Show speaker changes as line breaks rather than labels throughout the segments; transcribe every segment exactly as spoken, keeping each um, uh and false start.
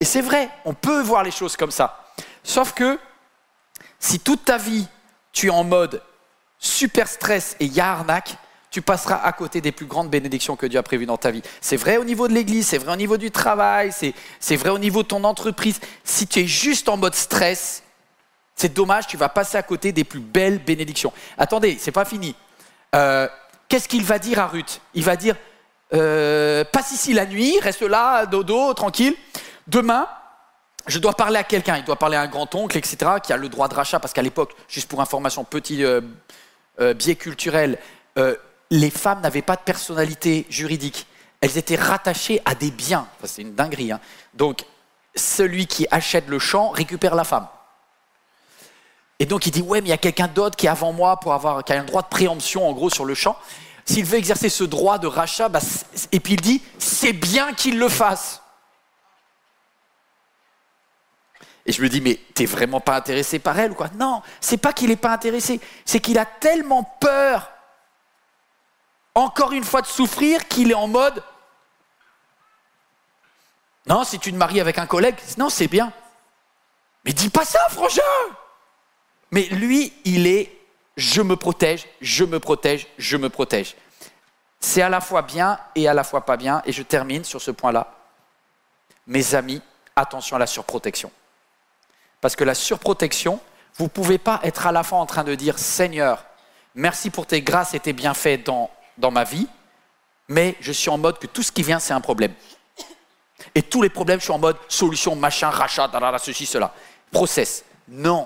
Et c'est vrai, on peut voir les choses comme ça. Sauf que si toute ta vie, tu es en mode super stress et il y a arnaque, tu passeras à côté des plus grandes bénédictions que Dieu a prévues dans ta vie. C'est vrai au niveau de l'église, c'est vrai au niveau du travail, c'est, c'est vrai au niveau de ton entreprise. Si tu es juste en mode stress, c'est dommage, tu vas passer à côté des plus belles bénédictions. Attendez, c'est pas fini. Euh, qu'est-ce qu'il va dire à Ruth ? Il va dire, euh, passe ici la nuit, reste là, dodo, tranquille. Demain, je dois parler à quelqu'un. Il doit parler à un grand-oncle, et cetera, qui a le droit de rachat. Parce qu'à l'époque, juste pour information, petit euh, euh, biais culturel, euh, les femmes n'avaient pas de personnalité juridique. Elles étaient rattachées à des biens. Enfin, c'est une dinguerie. Hein. Donc, celui qui achète le champ récupère la femme. Et donc, il dit, ouais, mais il y a quelqu'un d'autre qui est avant moi pour avoir, qui a un droit de préemption, en gros, sur le champ. S'il veut exercer ce droit de rachat, bah, et puis il dit, c'est bien qu'il le fasse. Et je me dis, mais t'es vraiment pas intéressé par elle ou quoi ? Non, c'est pas qu'il est pas intéressé, c'est qu'il a tellement peur, encore une fois, de souffrir, qu'il est en mode, non, si tu te maries avec un collègue, non, c'est bien. Mais dis pas ça, frangin ! Mais lui, il est, je me protège, je me protège, je me protège. C'est à la fois bien et à la fois pas bien. Et je termine sur ce point-là. Mes amis, attention à la surprotection. Parce que la surprotection, vous ne pouvez pas être à la fois en train de dire « Seigneur, merci pour tes grâces et tes bienfaits dans, dans ma vie, mais je suis en mode que tout ce qui vient, c'est un problème. Et tous les problèmes, je suis en mode solution, machin, rachat, dadada, ceci, cela. Process. » Non.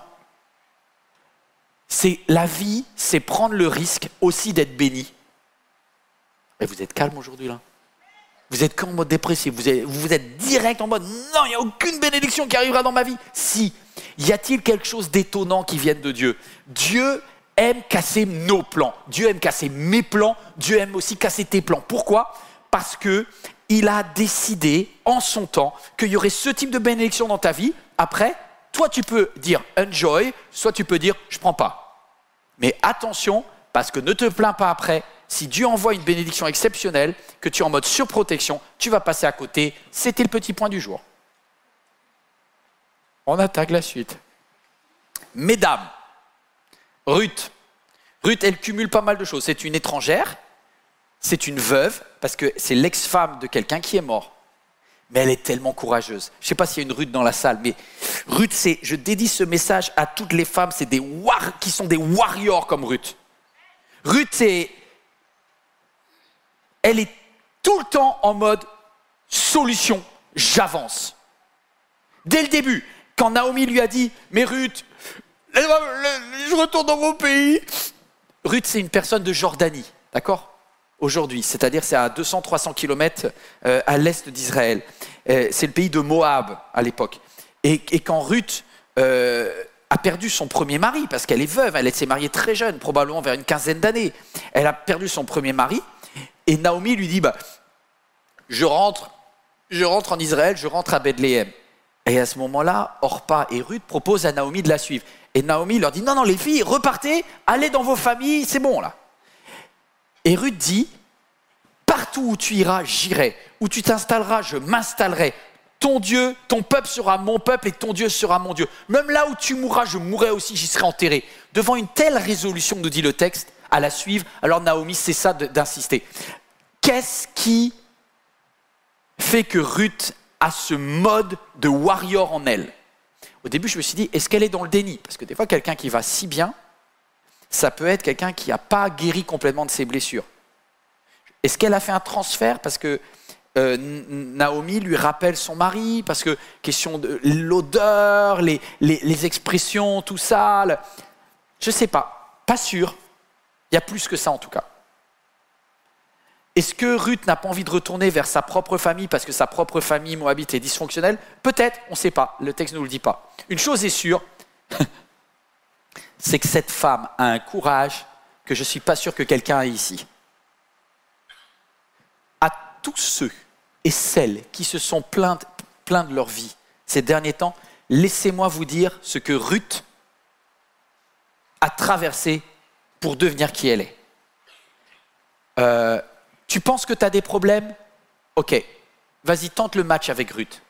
C'est la vie, c'est prendre le risque aussi d'être béni. Et vous êtes calme aujourd'hui là ? Vous êtes qu'en mode dépressif, vous êtes, vous êtes direct en mode non, il n'y a aucune bénédiction qui arrivera dans ma vie. Si, y a-t-il quelque chose d'étonnant qui vienne de Dieu ? Dieu aime casser nos plans, Dieu aime casser mes plans, Dieu aime aussi casser tes plans. Pourquoi ? Parce qu'il a décidé en son temps qu'il y aurait ce type de bénédiction dans ta vie. Après, toi tu peux dire enjoy, soit tu peux dire je prends pas. Mais attention, parce que ne te plains pas après. Si Dieu envoie une bénédiction exceptionnelle, que tu es en mode surprotection, tu vas passer à côté. C'était le petit point du jour. On attaque la suite. Mesdames, Ruth. Ruth, elle cumule pas mal de choses. C'est une étrangère, c'est une veuve, parce que c'est l'ex-femme de quelqu'un qui est mort. Mais elle est tellement courageuse. Je ne sais pas s'il y a une Ruth dans la salle, mais Ruth, c'est, je dédie ce message à toutes les femmes, c'est des war, qui sont des warriors comme Ruth. Ruth, c'est... Elle est tout le temps en mode solution, j'avance. Dès le début, quand Naomi lui a dit « Mais Ruth, je retourne dans mon pays », Ruth, c'est une personne de Jordanie, d'accord ? Aujourd'hui, c'est-à-dire c'est à deux cents à trois cents kilomètres euh, à l'est d'Israël. Euh, c'est le pays de Moab à l'époque. Et, et quand Ruth euh, a perdu son premier mari, parce qu'elle est veuve, elle s'est mariée très jeune, probablement vers une quinzaine d'années, elle a perdu son premier mari, et Naomi lui dit bah, « je rentre, je rentre en Israël, je rentre à Bethléem ». Et à ce moment-là, Orpa et Ruth proposent à Naomi de la suivre. Et Naomi leur dit « Non, non, les filles, repartez, allez dans vos familles, c'est bon là ». Et Ruth dit « Partout où tu iras, j'irai. Où tu t'installeras, je m'installerai. Ton Dieu, ton peuple sera mon peuple et ton Dieu sera mon Dieu. Même là où tu mourras, je mourrai aussi, j'y serai enterré. » Devant une telle résolution, nous dit le texte, à la suivre, alors Naomi cessa d'insister. Qu'est-ce qui fait que Ruth a ce mode de warrior en elle ? Au début, je me suis dit, est-ce qu'elle est dans le déni ? Parce que des fois, quelqu'un qui va si bien, ça peut être quelqu'un qui n'a pas guéri complètement de ses blessures. Est-ce qu'elle a fait un transfert parce que euh, Naomi lui rappelle son mari, parce que question de l'odeur, les, les, les expressions, tout ça, le... je ne sais pas, pas sûr. Il y a plus que ça en tout cas. Est-ce que Ruth n'a pas envie de retourner vers sa propre famille parce que sa propre famille moabite est dysfonctionnelle ? Peut-être, on ne sait pas, le texte ne nous le dit pas. Une chose est sûre, c'est que cette femme a un courage que je ne suis pas sûr que quelqu'un ait ici. À tous ceux et celles qui se sont plaints, plaints de leur vie ces derniers temps, laissez-moi vous dire ce que Ruth a traversé pour devenir qui elle est. Euh, tu penses que tu as des problèmes ? Ok, vas-y, tente le match avec Ruth.